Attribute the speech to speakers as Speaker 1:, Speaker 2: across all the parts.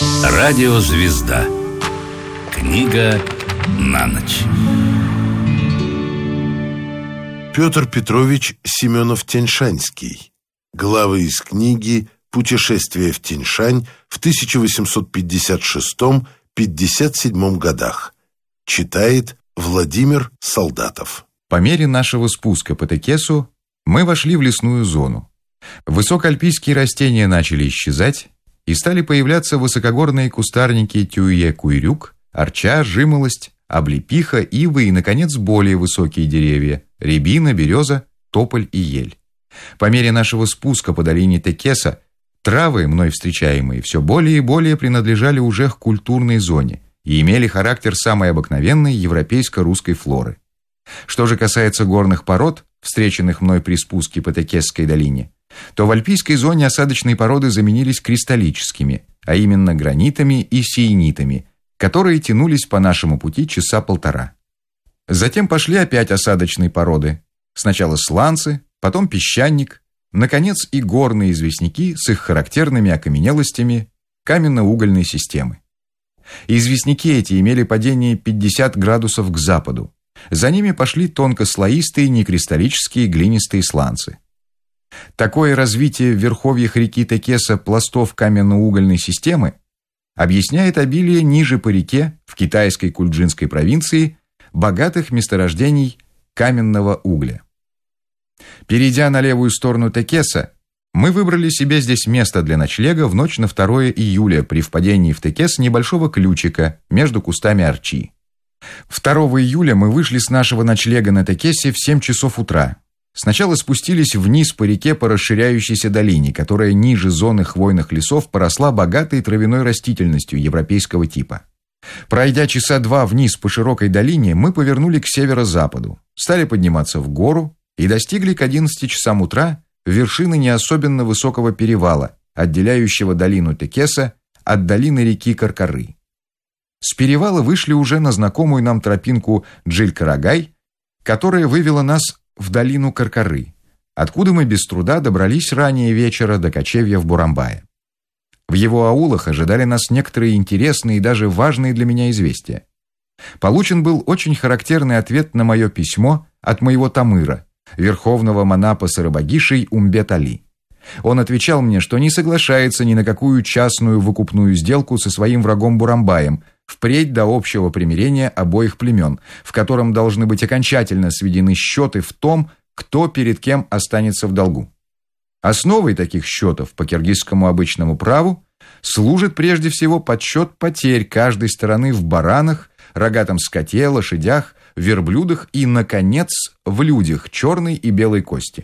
Speaker 1: Радиозвезда. Книга на ночь.
Speaker 2: Петр Петрович Семенов-Тяньшанский. Главы из книги «Путешествие в Тяньшань» в 1856-57 годах. Читает Владимир Солдатов.
Speaker 3: По мере нашего спуска по Текесу мы вошли в лесную зону. Высокоальпийские растения начали исчезать, и стали появляться высокогорные кустарники тюе-куйрюк, арча, жимолость, облепиха, ивы и, наконец, более высокие деревья – рябина, береза, тополь и ель. По мере нашего спуска по долине Текеса травы, мной встречаемые, все более и более принадлежали уже к культурной зоне и имели характер самой обыкновенной европейско-русской флоры. Что же касается горных пород, встреченных мной при спуске по Текесской долине, то в альпийской зоне осадочные породы заменились кристаллическими, а именно гранитами и сиенитами, которые тянулись по нашему пути часа полтора. Затем пошли опять осадочные породы. Сначала сланцы, потом песчаник, наконец и горные известняки с их характерными окаменелостями каменно-угольной системы. Известняки эти имели падение 50 градусов к западу. За ними пошли тонкослоистые некристаллические глинистые сланцы. Такое развитие в верховьях реки Текеса пластов каменно-угольной системы объясняет обилие ниже по реке в китайской Кульджинской провинции богатых месторождений каменного угля. Перейдя на левую сторону Текеса, мы выбрали себе здесь место для ночлега в ночь на 2 июля при впадении в Текес небольшого ключика между кустами арчи. 2 июля мы вышли с нашего ночлега на Текесе в 7 часов утра. Сначала спустились вниз по реке по расширяющейся долине, которая ниже зоны хвойных лесов поросла богатой травяной растительностью европейского типа. Пройдя часа 2 вниз по широкой долине, мы повернули к северо-западу, стали подниматься в гору и достигли к 11 часам утра вершины не особенно высокого перевала, отделяющего долину Текеса от долины реки Каркары. С перевала вышли уже на знакомую нам тропинку Джиль-Карагай, которая вывела нас в долину Каркары, откуда мы без труда добрались ранее вечера до кочевья в Бурамбае. В его аулах ожидали нас некоторые интересные и даже важные для меня известия. Получен был очень характерный ответ на мое письмо от моего тамыра, верховного манапа Сарабагишей Умбет-Али. Он отвечал мне, что не соглашается ни на какую частную выкупную сделку со своим врагом Бурамбаем, впредь до общего примирения обоих племен, в котором должны быть окончательно сведены счеты в том, кто перед кем останется в долгу. Основой таких счетов по киргизскому обычному праву служит прежде всего подсчет потерь каждой стороны в баранах, рогатом скоте, лошадях, верблюдах и, наконец, в людях черной и белой кости.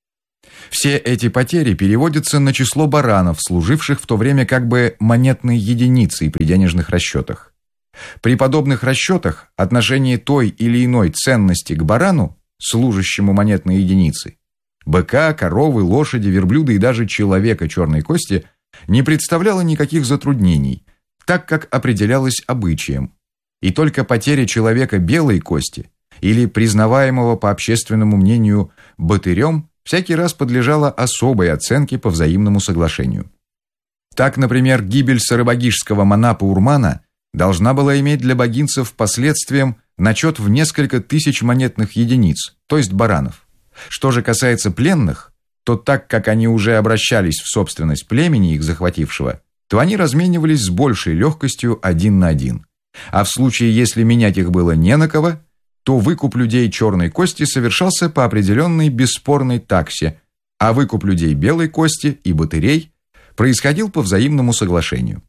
Speaker 3: Все эти потери переводятся на число баранов, служивших в то время как бы монетной единицей при денежных расчетах. При подобных расчетах отношение той или иной ценности к барану, служащему монетной единицей, быка, коровы, лошади, верблюда и даже человека черной кости не представляло никаких затруднений, так как определялось обычаем. И только потеря человека белой кости или признаваемого по общественному мнению богатырем всякий раз подлежала особой оценке по взаимному соглашению. Так, например, гибель сарабагишского манапа Урмана должна была иметь для богинцев последствием начет в несколько тысяч монетных единиц, то есть баранов. Что же касается пленных, то так как они уже обращались в собственность племени их захватившего, то они разменивались с большей легкостью 1 на 1. А в случае, если менять их было не на кого, то выкуп людей черной кости совершался по определенной бесспорной таксе, а выкуп людей белой кости и богатырей происходил по взаимному соглашению.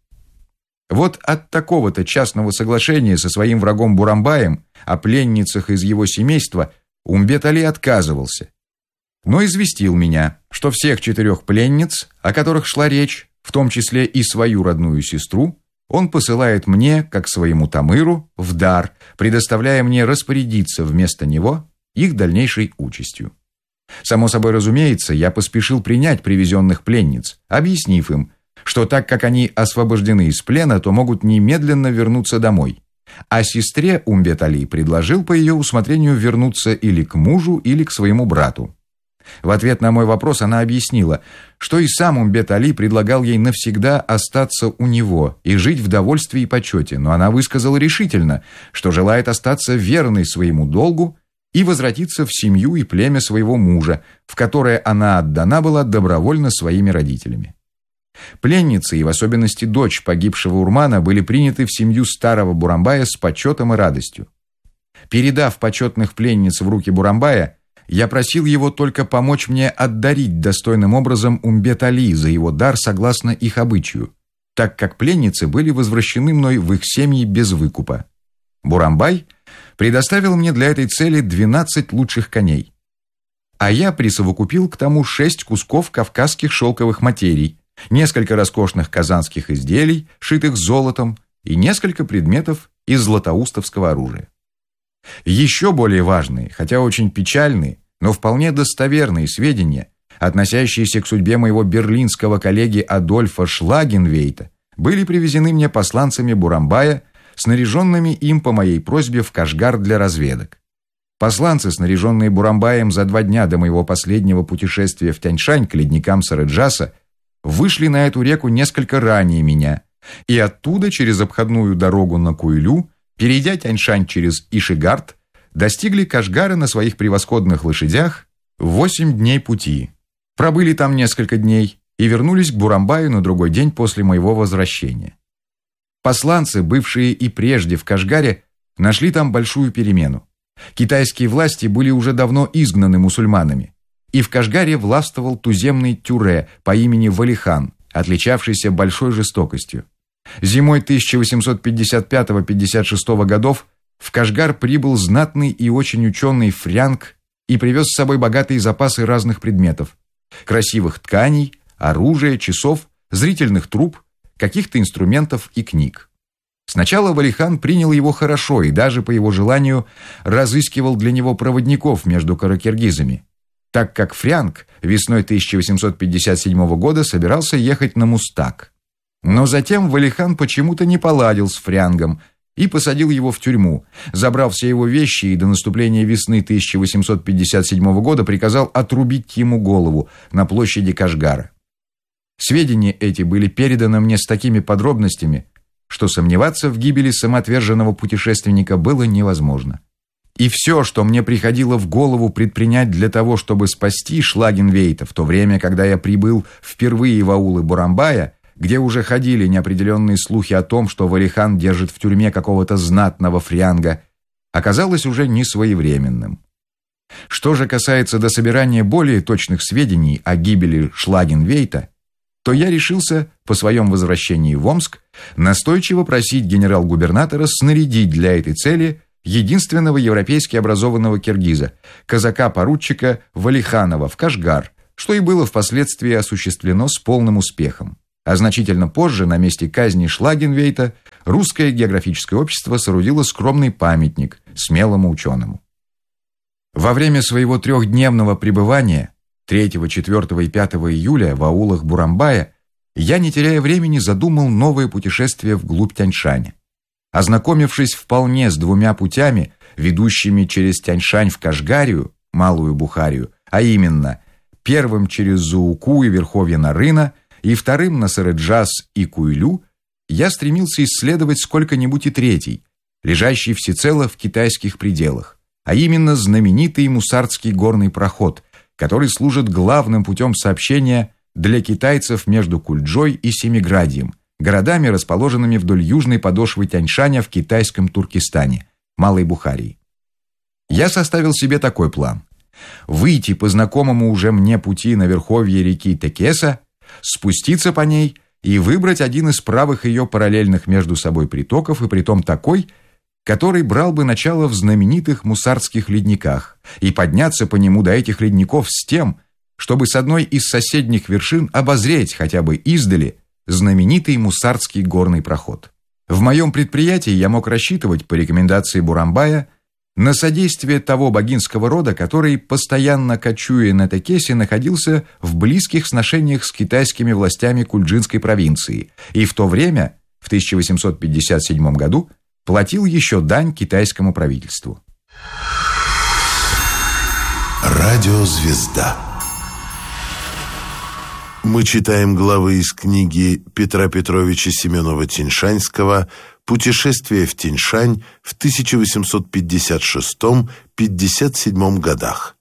Speaker 3: Вот от такого-то частного соглашения со своим врагом Бурамбаем о пленницах из его семейства Умбет-Али отказывался, но известил меня, что всех 4 пленниц, о которых шла речь, в том числе и свою родную сестру, он посылает мне, как своему тамыру, в дар, предоставляя мне распорядиться вместо него их дальнейшей участью. Само собой разумеется, я поспешил принять привезенных пленниц, объяснив им, что так как они освобождены из плена, то могут немедленно вернуться домой. А сестре Умбет-Али предложил по ее усмотрению вернуться или к мужу, или к своему брату. В ответ на мой вопрос она объяснила, что и сам Умбет-Али предлагал ей навсегда остаться у него и жить в довольстве и почете, но она высказала решительно, что желает остаться верной своему долгу и возвратиться в семью и племя своего мужа, в которое она отдана была добровольно своими родителями. Пленницы, и в особенности дочь погибшего Урмана, были приняты в семью старого Бурамбая с почетом и радостью. Передав почетных пленниц в руки Бурамбая, я просил его только помочь мне отдарить достойным образом Умбет-Али за его дар согласно их обычаю, так как пленницы были возвращены мной в их семьи без выкупа. Бурамбай предоставил мне для этой цели 12 лучших коней, а я присовокупил к тому 6 кусков кавказских шелковых материй, несколько роскошных казанских изделий, шитых золотом, и несколько предметов из златоустовского оружия. Еще более важные, хотя очень печальные, но вполне достоверные сведения, относящиеся к судьбе моего берлинского коллеги Адольфа Шлагенвейта, были привезены мне посланцами Бурамбая, снаряженными им по моей просьбе в Кашгар для разведок. Посланцы, снаряженные Бурамбаем за 2 дня до моего последнего путешествия в Тяньшань к ледникам Сараджаса, вышли на эту реку несколько ранее меня, и оттуда через обходную дорогу на Куйлю, перейдя Тяньшань через Ишигард, достигли Кашгара на своих превосходных лошадях 8 дней пути. Пробыли там несколько дней и вернулись к Бурамбаю на другой день после моего возвращения. Посланцы, бывшие и прежде в Кашгаре, нашли там большую перемену. Китайские власти были уже давно изгнаны мусульманами, и в Кашгаре властвовал туземный тюре по имени Валихан, отличавшийся большой жестокостью. Зимой 1855-56 годов в Кашгар прибыл знатный и очень ученый фрянг и привез с собой богатые запасы разных предметов: красивых тканей, оружия, часов, зрительных труб, каких-то инструментов и книг. Сначала Валихан принял его хорошо и даже по его желанию разыскивал для него проводников между каракиргизами, так как фрянг весной 1857 года собирался ехать на Мустак. Но затем Валихан почему-то не поладил с фрянгом и посадил его в тюрьму, забрал все его вещи и до наступления весны 1857 года приказал отрубить ему голову на площади Кашгара. Сведения эти были переданы мне с такими подробностями, что сомневаться в гибели самоотверженного путешественника было невозможно. И все, что мне приходило в голову предпринять для того, чтобы спасти Шлагенвейта, в то время, когда я прибыл впервые в аулы Бурамбая, где уже ходили неопределенные слухи о том, что Валихан держит в тюрьме какого-то знатного фрянга, оказалось уже несвоевременным. Что же касается до собирания более точных сведений о гибели Шлагенвейта, то я решился по своем возвращении в Омск настойчиво просить генерал-губернатора снарядить для этой цели единственного европейски образованного киргиза, казака-поручика Валиханова в Кашгар, что и было впоследствии осуществлено с полным успехом. А значительно позже на месте казни Шлагенвейта Русское географическое общество соорудило скромный памятник смелому ученому. Во время своего 3-дневного пребывания 3, 4 и 5 июля в аулах Бурамбая я, не теряя времени, задумал новое путешествие вглубь Тяньшаня. Ознакомившись вполне с 2 путями, ведущими через Тяньшань в Кашгарию, Малую Бухарию, а именно первым через Зууку и верховье Нарына, и вторым на Сараджас и Куйлю, я стремился исследовать сколько-нибудь и третий, лежащий всецело в китайских пределах, а именно знаменитый Мусардский горный проход, который служит главным путем сообщения для китайцев между Кульджой и Семиградием, городами, расположенными вдоль южной подошвы Тяньшаня в китайском Туркестане, Малой Бухарии. Я составил себе такой план: выйти по знакомому уже мне пути на верховье реки Текеса, спуститься по ней и выбрать один из правых ее параллельных между собой притоков, и притом такой, который брал бы начало в знаменитых Мусардских ледниках, и подняться по нему до этих ледников с тем, чтобы с одной из соседних вершин обозреть хотя бы издали знаменитый Мусардский горный проход. В моем предприятии я мог рассчитывать, по рекомендации Бурамбая, на содействие того богинского рода, который, постоянно кочуя на Текесе, находился в близких сношениях с китайскими властями Кульджинской провинции и в то время, в 1857 году, платил еще дань китайскому правительству.
Speaker 2: Радиозвезда. Мы читаем главы из книги Петра Петровича Семенова-Тяньшанского «Путешествие в Тяньшань» в 1856-57 годах.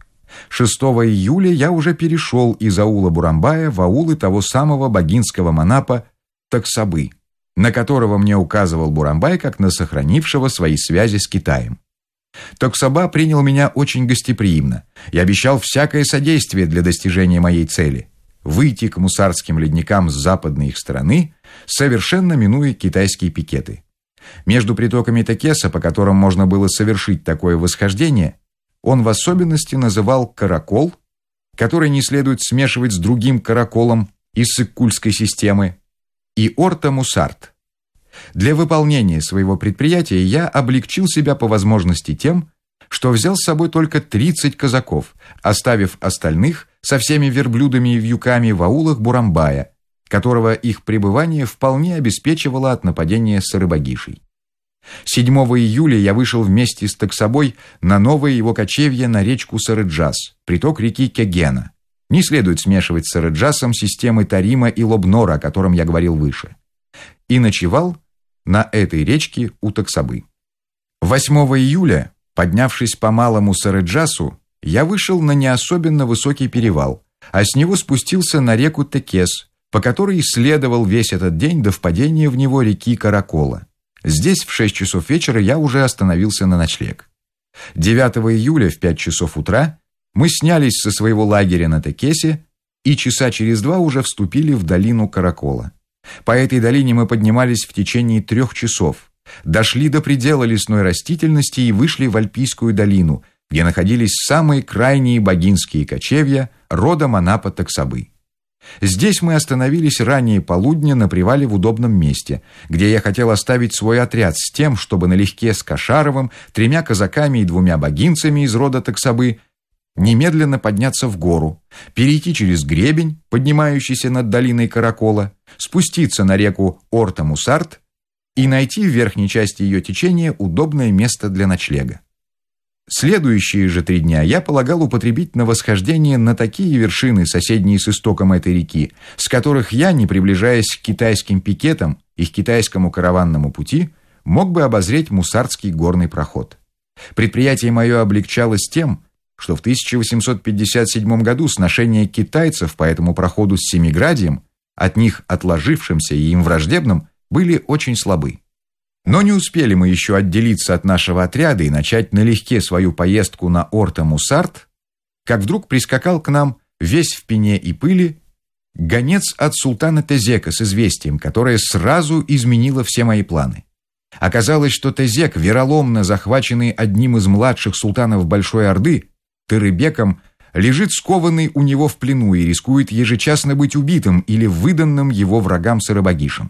Speaker 3: 6 июля я уже перешел из аула Бурамбая в аулы того самого богинского манапа Таксабы, на которого мне указывал Бурамбай как на сохранившего свои связи с Китаем. Таксаба принял меня очень гостеприимно и обещал всякое содействие для достижения моей цели – выйти к мусарским ледникам с западной их стороны, совершенно минуя китайские пикеты. Между притоками Текеса, по которым можно было совершить такое восхождение, он в особенности называл Каракол, который не следует смешивать с другим Караколом из Сыккульской системы, и Орта-Мусарт. Для выполнения своего предприятия я облегчил себя по возможности тем, что взял с собой только 30 казаков, оставив остальных со всеми верблюдами и вьюками в аулах Бурамбая, которого их пребывание вполне обеспечивало от нападения сарыбагишей. 7 июля я вышел вместе с Таксабой на новое его кочевье на речку Сарыджас, приток реки Кегена. Не следует смешивать с Сарыджасом системы Тарима и Лобнора, о котором я говорил выше. И ночевал на этой речке у Таксабы. 8 июля, поднявшись по малому Сарыджасу, я вышел на не особенно высокий перевал, а с него спустился на реку Текес, по которой исследовал весь этот день до впадения в него реки Каракола. Здесь в 6 часов вечера я уже остановился на ночлег. 9 июля в 5 часов утра мы снялись со своего лагеря на Текесе и часа через 2 уже вступили в долину Каракола. По этой долине мы поднимались в течение 3 часов, дошли до предела лесной растительности и вышли в Альпийскую долину, где находились самые крайние богинские кочевья рода манапа Таксабы. Здесь мы остановились ранее полудня на привале в удобном месте, где я хотел оставить свой отряд с тем, чтобы налегке с Кашаровым, 3 казаками и 2 богинцами из рода Таксабы немедленно подняться в гору, перейти через гребень, поднимающийся над долиной Каракола, спуститься на реку Орта-Мусарт и найти в верхней части ее течения удобное место для ночлега. Следующие же 3 дня я полагал употребить на восхождение на такие вершины, соседние с истоком этой реки, с которых я, не приближаясь к китайским пикетам и к китайскому караванному пути, мог бы обозреть Мусарский горный проход. Предприятие мое облегчалось тем, что в 1857 году сношения китайцев по этому проходу с Семиградием, от них отложившимся и им враждебным, были очень слабы. Но не успели мы еще отделиться от нашего отряда и начать налегке свою поездку на Орта-Мусарт, как вдруг прискакал к нам, весь в пене и пыли, гонец от султана Тезека с известием, которое сразу изменило все мои планы. Оказалось, что Тезек, вероломно захваченный одним из младших султанов Большой Орды, Тырыбеком, лежит скованный у него в плену и рискует ежечасно быть убитым или выданным его врагам сарыбагишам.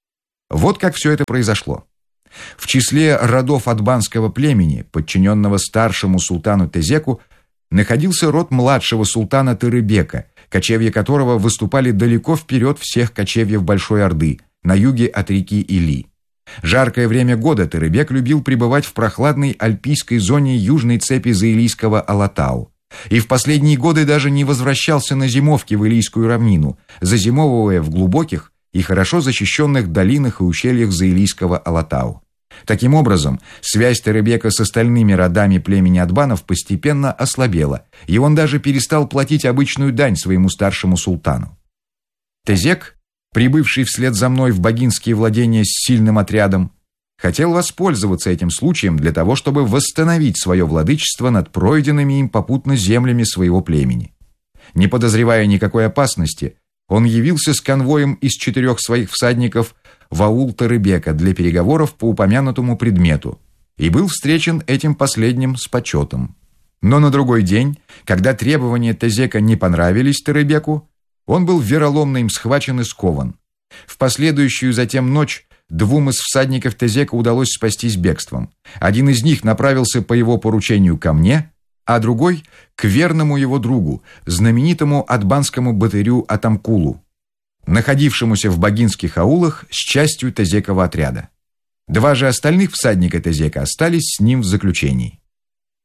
Speaker 3: Вот как все это произошло. В числе родов атбанского племени, подчиненного старшему султану Тезеку, находился род младшего султана Тырыбека, кочевья которого выступали далеко вперед всех кочевьев Большой Орды, на юге от реки Или. Жаркое время года Тырыбек любил пребывать в прохладной альпийской зоне южной цепи Заилийского Алатау, и в последние годы даже не возвращался на зимовки в Илийскую равнину, зазимовывая в глубоких и хорошо защищенных долинах и ущельях Заилийского Алатау. Таким образом, связь Тырыбека с остальными родами племени атбанов постепенно ослабела, и он даже перестал платить обычную дань своему старшему султану. Тезек, прибывший вслед за мной в богинские владения с сильным отрядом, хотел воспользоваться этим случаем для того, чтобы восстановить свое владычество над пройденными им попутно землями своего племени. Не подозревая никакой опасности, он явился с конвоем из 4 своих всадников в аул Тырыбека для переговоров по упомянутому предмету и был встречен этим последним с почетом. Но на другой день, когда требования Тезека не понравились Тырыбеку, он был вероломно им схвачен и скован. В последующую затем ночь 2 из всадников Тезека удалось спастись бегством. Один из них направился по его поручению ко мне, а другой — к верному его другу, знаменитому атбанскому батырю Атамкулу, находившемуся в богинских аулах с частью Тезекова отряда. 2 же остальных всадника Тезека остались с ним в заключении.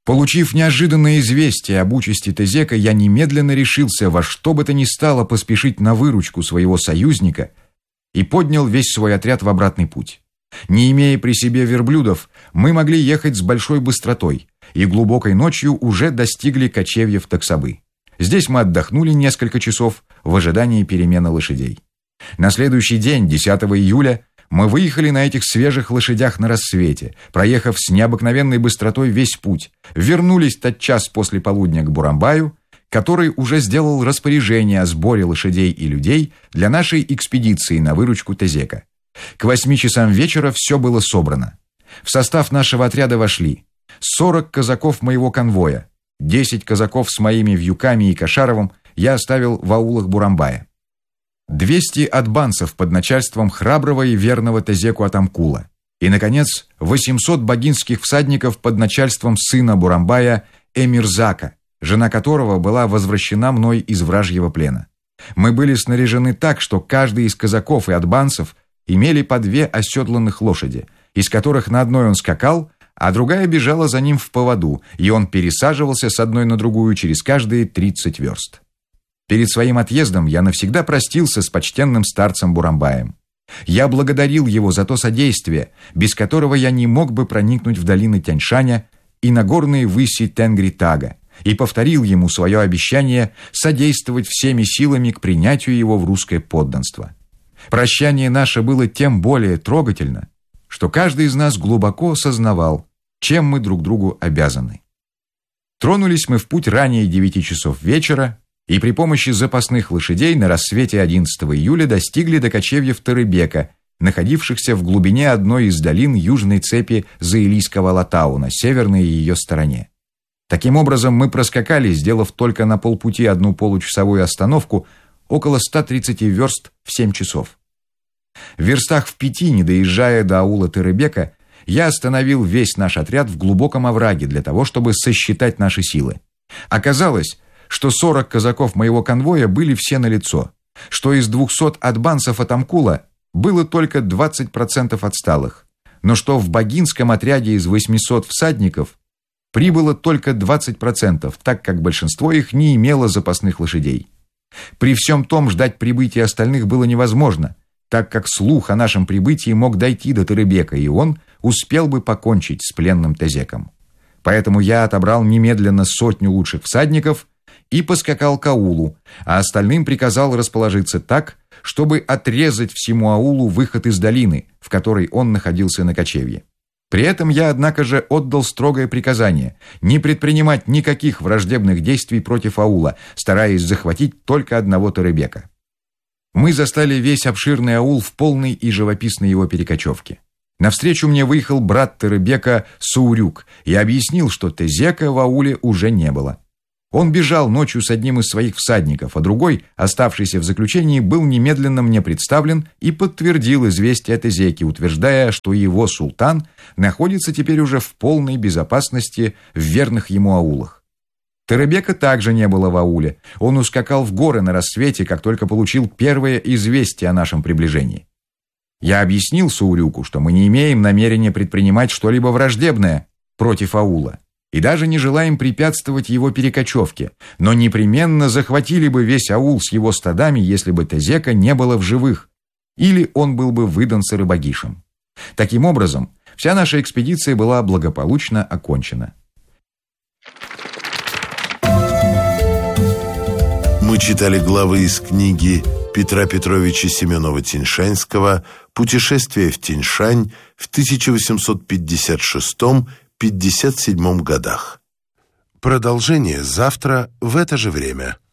Speaker 3: Получив неожиданное известие об участи Тезека, я немедленно решился во что бы то ни стало поспешить на выручку своего союзника и поднял весь свой отряд в обратный путь. Не имея при себе верблюдов, мы могли ехать с большой быстротой и глубокой ночью уже достигли кочевьев Таксабы. Здесь мы отдохнули несколько часов в ожидании перемены лошадей. На следующий день, 10 июля, мы выехали на этих свежих лошадях на рассвете, проехав с необыкновенной быстротой весь путь, вернулись тотчас после полудня к Бурамбаю, который уже сделал распоряжение о сборе лошадей и людей для нашей экспедиции на выручку Тезека. К 8 часам вечера все было собрано. В состав нашего отряда вошли 40 казаков моего конвоя, 10 казаков с моими вьюками и Кошаровым я оставил в аулах Бурамбая, 200 адбанцев под начальством храброго и верного Тезеку Атамкула и, наконец, 800 богинских всадников под начальством сына Бурамбая Эмирзака, жена которого была возвращена мной из вражьего плена. Мы были снаряжены так, что каждый из казаков и адбанцев имели по 2 оседланных лошади, из которых на одной он скакал, а другая бежала за ним в поводу, и он пересаживался с одной на другую через каждые 30 верст. Перед своим отъездом я навсегда простился с почтенным старцем Бурамбаем. Я благодарил его за то содействие, без которого я не мог бы проникнуть в долины Тяньшаня и на горные выси Тенгри-Тага, и повторил ему свое обещание содействовать всеми силами к принятию его в русское подданство. Прощание наше было тем более трогательно, что каждый из нас глубоко сознавал, чем мы друг другу обязаны. Тронулись мы в путь ранее 9 часов вечера, и при помощи запасных лошадей на рассвете 11 июля достигли до кочевьев Тарыбека, находившихся в глубине одной из долин южной цепи Заилийского Латау на северной ее стороне. Таким образом, мы проскакали, сделав только на полпути одну получасовую остановку, около 130 верст в 7 часов. В верстах в 5, не доезжая до аула Тарыбека, я остановил весь наш отряд в глубоком овраге для того, чтобы сосчитать наши силы. Оказалось, что 40 казаков моего конвоя были все налицо, что из 200 адбанцев Атамкула было только 20% отсталых, но что в богинском отряде из 800 всадников прибыло только 20%, так как большинство их не имело запасных лошадей. При всем том ждать прибытия остальных было невозможно, так как слух о нашем прибытии мог дойти до Тарыбека, и он успел бы покончить с пленным Тезеком. Поэтому я отобрал немедленно 100 лучших всадников и поскакал к аулу, а остальным приказал расположиться так, чтобы отрезать всему аулу выход из долины, в которой он находился на кочевье. При этом я, однако же, отдал строгое приказание не предпринимать никаких враждебных действий против аула, стараясь захватить только одного Тарыбека. Мы застали весь обширный аул в полной и живописной его перекочевке. Навстречу мне выехал брат Тарыбека Саурюк и объяснил, что Тезека в ауле уже не было. Он бежал ночью с одним из своих всадников, а другой, оставшийся в заключении, был немедленно мне представлен и подтвердил известие о Тезеке, утверждая, что его султан находится теперь уже в полной безопасности в верных ему аулах. Тарыбека также не было в ауле. Он ускакал в горы на рассвете, как только получил первое известие о нашем приближении. Я объяснил Саурюку, что мы не имеем намерения предпринимать что-либо враждебное против аула и даже не желаем препятствовать его перекочевке, но непременно захватили бы весь аул с его стадами, если бы Тезека не было в живых, или он был бы выдан Сарыбагишем. Таким образом, вся наша экспедиция была благополучно окончена.
Speaker 2: Мы читали главы из книги Петра Петровича Семенова-Тиньшанского «Путешествие в Тяньшань» в 1856-57 годах. Продолжение завтра в это же время.